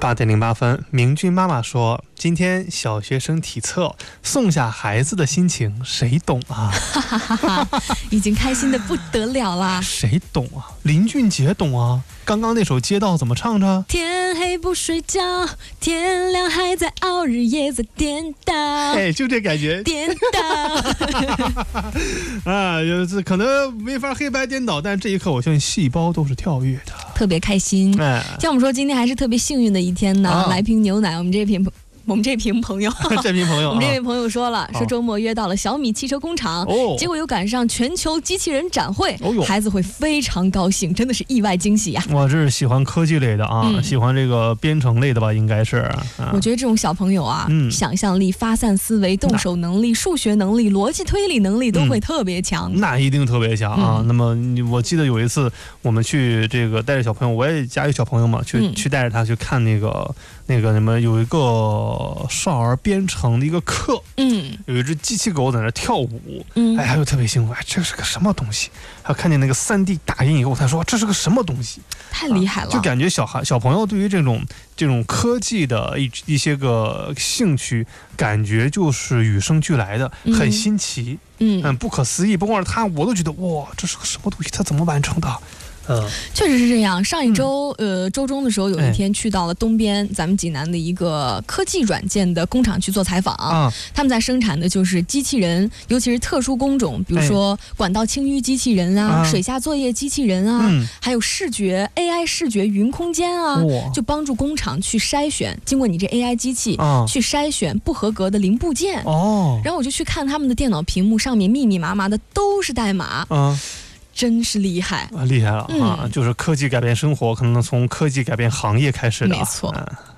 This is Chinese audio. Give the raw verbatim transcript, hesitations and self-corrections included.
八点零八分，明君妈妈说：“今天小学生体测，送下孩子的心情，谁懂啊？” 哈哈哈哈，已经开心的不得了啦！ 谁懂啊？林俊杰懂啊！刚刚那首《街道》怎么唱着？ 天黑不睡觉，天亮还在熬，日夜在颠倒。 哎，就这感觉， 颠倒。 啊，有次可能没法黑白颠倒，但这一刻我相信细胞都是跳跃的， 特别开心。 哎， 像我们说，今天还是特别幸运的一天呢。啊、来瓶牛奶，我们这瓶。我们这瓶朋友， 这瓶朋友， 我们这位朋友说了，说周末约到了小米汽车工厂，哦、结果又赶上全球机器人展会，哦、孩子会非常高兴，真的是意外惊喜呀、 啊！我这是喜欢科技类的啊，嗯、喜欢这个编程类的吧，应该是。 啊、我觉得这种小朋友啊，嗯、想象力、发散思维、动手能力、数学能力、逻辑推理能力都会特别强、 嗯。那一定特别强啊！嗯、那么我记得有一次我们去这个带着小朋友，我也家有小朋友嘛，去、嗯、去带着他去看那个那个什么，有一个少儿编程的一个课，嗯，有一只机器狗在那跳舞，嗯，哎，他就特别兴奋，哎，这是个什么东西？他看见那个三 D 打印以后，他说这是个什么东西？ 太厉害了！ 啊、就感觉小孩小朋友对于这种这种科技的一一些个兴趣，感觉就是与生俱来的，嗯、很新奇，嗯，很不可思议。不光是他，我都觉得哇，这是个什么东西？他怎么完成的？ 嗯，确实是这样。上一周，嗯、呃，周中的时候，有一天去到了东边，咱们济南的一个科技软件的工厂去做采访。啊，他们在生产的就是机器人，尤其是特殊工种，比如说管道清淤机器人啊，啊水下作业机器人啊，嗯、还有视觉 A I 视觉云空间啊，就帮助工厂去筛选，经过你这 A I 机器、啊、去筛选不合格的零部件。哦，然后我就去看他们的电脑屏幕上面密密麻麻的都是代码。啊。真是厉害啊！厉害了、嗯、啊！就是科技改变生活，可能从科技改变行业开始的。 没错。嗯